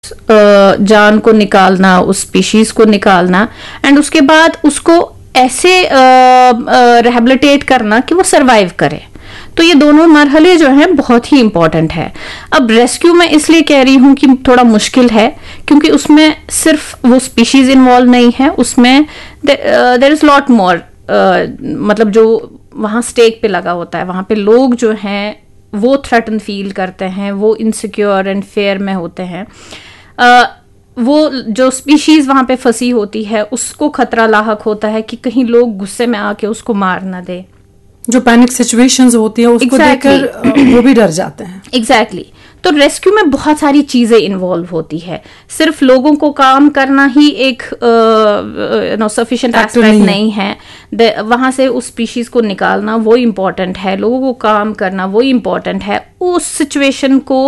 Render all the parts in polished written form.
जान को निकालना, उस स्पीशीज को निकालना, एंड उसके बाद उसको ऐसे रिहेबिलिटेट करना कि वो सरवाइव करे। तो ये दोनों मरहले जो हैं बहुत ही इंपॉर्टेंट है। अब रेस्क्यू में इसलिए कह रही हूं कि थोड़ा मुश्किल है क्योंकि उसमें सिर्फ वो स्पीशीज इन्वॉल्व नहीं है, उसमें देयर इज लॉट मोर, मतलब जो वहां स्टेक पे लगा होता है, वहां पे लोग जो हैं वो थ्रेटन फील करते हैं, वो इनसिक्योर एंड फेयर में होते हैं। वो जो स्पीशीज वहां पे फंसी होती है उसको खतरा लाहक होता है कि कहीं लोग गुस्से में आके उसको मार ना दे। जो पैनिक सिचुएशंस होती है उसको देखकर वो भी डर जाते हैं। एग्जैक्टली। तो रेस्क्यू में बहुत सारी चीजें इन्वॉल्व होती है, सिर्फ लोगों को काम करना ही एक सफिशिएंट एस्पेक्ट नहीं है। वहां से उस स्पीशीज को निकालना वो इम्पोर्टेंट है, लोगों को काम करना वो इम्पोर्टेंट है, उस सिचुएशन को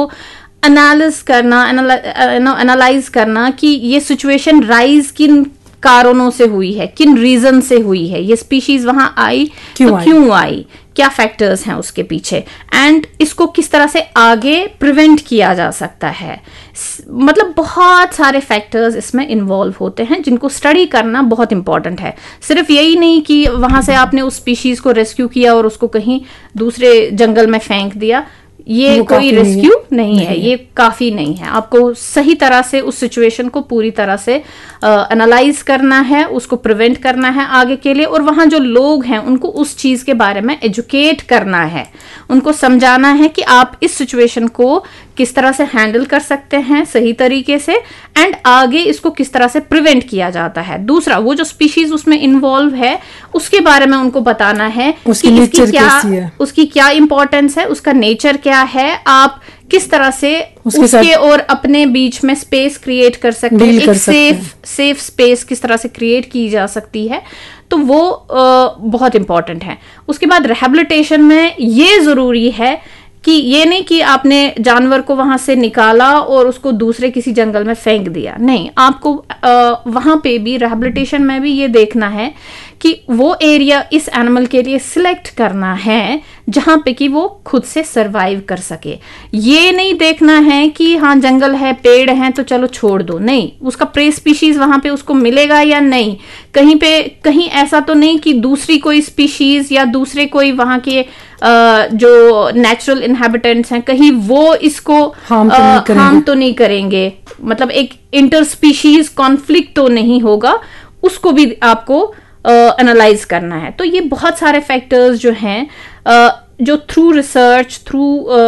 एनालाइज करना कि ये सिचुएशन राइज किन कारणों से हुई है, किन रीजन से हुई है, ये स्पीशीज वहां आई तो क्यों आई, क्या फैक्टर्स हैं उसके पीछे, एंड इसको किस तरह से आगे प्रिवेंट किया जा सकता है। मतलब बहुत सारे फैक्टर्स इसमें इन्वॉल्व होते हैं जिनको स्टडी करना बहुत इंपॉर्टेंट है। सिर्फ यही नहीं कि वहां से आपने उस स्पीशीज को रेस्क्यू किया और उसको कहीं दूसरे जंगल में फेंक दिया, ये कोई रेस्क्यू नहीं है, ये काफी नहीं है। आपको सही तरह से उस सिचुएशन को पूरी तरह से एनालाइज करना है, उसको प्रिवेंट करना है आगे के लिए, और वहां जो लोग हैं उनको उस चीज के बारे में एजुकेट करना है, उनको समझाना है कि आप इस सिचुएशन को किस तरह से हैंडल कर सकते हैं सही तरीके से, एंड आगे इसको किस तरह से प्रिवेंट किया जाता है। दूसरा, वो जो स्पीशीज उसमें इन्वॉल्व है उसके बारे में उनको बताना है कि उसकी क्या इंपॉर्टेंस है, उसका नेचर क्या है, आप किस तरह से उसके और अपने बीच में स्पेस क्रिएट कर सकते हैं, एक सेफ स्पेस किस तरह से क्रिएट की जा सकती है। तो वो बहुत इंपॉर्टेंट है। उसके बाद रिहेबिलिटेशन में ये जरूरी है कि ये नहीं कि आपने जानवर को वहां से निकाला और उसको दूसरे किसी जंगल में फेंक दिया, नहीं, आपको वहां पे भी रिहेबिलिटेशन में भी ये देखना है कि वो एरिया इस एनिमल के लिए सिलेक्ट करना है जहां पे कि वो खुद से सरवाइव कर सके। ये नहीं देखना है कि हाँ जंगल है, पेड़ हैं तो चलो छोड़ दो, नहीं, उसका प्रे स्पीशीज वहां पे उसको मिलेगा या नहीं, कहीं ऐसा तो नहीं कि दूसरी कोई स्पीशीज या दूसरे कोई वहां के जो नेचुरल इनहेबिटेंट्स हैं कहीं वो इसको हार्म तो नहीं करेंगे, मतलब एक इंटर स्पीशीज कॉन्फ्लिक्ट तो नहीं होगा, उसको भी आपको एनालाइज करना है। तो ये बहुत सारे फैक्टर्स जो हैं जो through research, through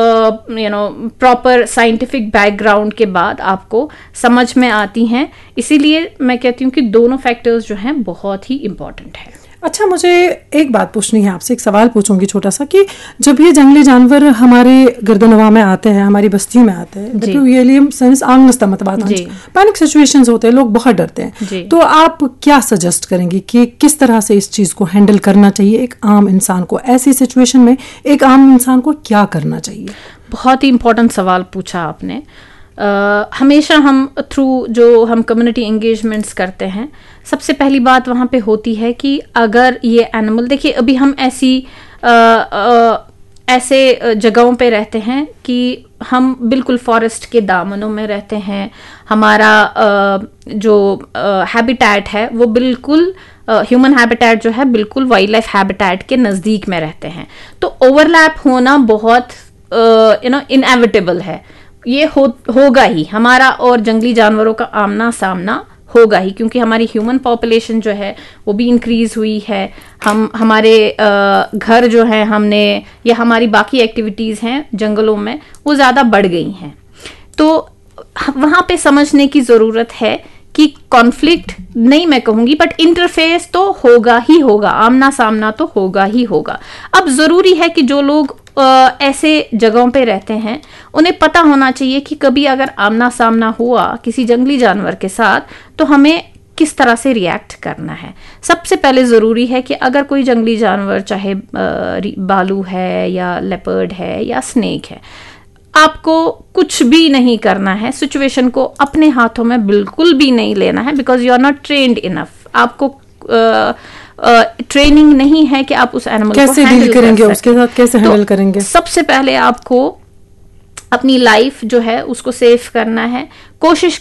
proper scientific background के बाद आपको समझ में आती हैं। इसीलिए मैं कहती हूँ कि दोनों फैक्टर्स जो हैं बहुत ही इंपॉर्टेंट है। अच्छा, मुझे एक बात पूछनी है आपसे, एक सवाल पूछूंगी छोटा सा, कि जब ये जंगली जानवर हमारे गर्दनवा में आते हैं, हमारी बस्तियों में आते हैं, पैनिक सिचुएशंस होते हैं, लोग बहुत डरते हैं, तो आप क्या सजेस्ट करेंगी कि किस तरह से इस चीज को हैंडल करना चाहिए एक आम इंसान को? ऐसी सिचुएशन में एक आम इंसान को क्या करना चाहिए? बहुत ही इंपॉर्टेंट सवाल पूछा आपने। हमेशा हम थ्रू जो हम कम्युनिटी एंगेजमेंट्स करते हैं, सबसे पहली बात वहाँ पे होती है कि अगर ये एनिमल, देखिए अभी हम ऐसे जगहों पे रहते हैं कि हम बिल्कुल फॉरेस्ट के दामनों में रहते हैं, हमारा जो हैबिटेट है वो बिल्कुल ह्यूमन हैबिटेट जो है बिल्कुल वाइल्ड लाइफ हैबिटेट के नज़दीक में रहते हैं। तो ओवरलैप होना बहुत इनएविटेबल है, ये होगा ही, हमारा और जंगली जानवरों का आमना सामना होगा ही, क्योंकि हमारी ह्यूमन पॉपुलेशन जो है वो भी इंक्रीज हुई है, हमारे घर जो है हमने या हमारी बाकी एक्टिविटीज हैं जंगलों में वो ज्यादा बढ़ गई हैं। तो वहां पे समझने की जरूरत है कि कॉन्फ्लिक्ट नहीं मैं कहूंगी, बट इंटरफेस तो होगा ही होगा, आमना सामना तो होगा ही होगा। अब जरूरी है कि जो लोग ऐसे जगहों पे रहते हैं उन्हें पता होना चाहिए कि कभी अगर आमना सामना हुआ किसी जंगली जानवर के साथ तो हमें किस तरह से रिएक्ट करना है। सबसे पहले जरूरी है कि अगर कोई जंगली जानवर, चाहे भालू है या लेपर्ड है या स्नेक है, आपको कुछ भी नहीं करना है, सिचुएशन को अपने हाथों में बिल्कुल भी नहीं लेना है, because you are not trained enough. आपको ट्रेनिंग नहीं है कि आप उस एनिमल कैसे डील करेंगे, उसके साथ कैसे हैंडल करेंगे। सबसे पहले आपको अपनी लाइफ जो है उसको सेफ करना है, कोशिश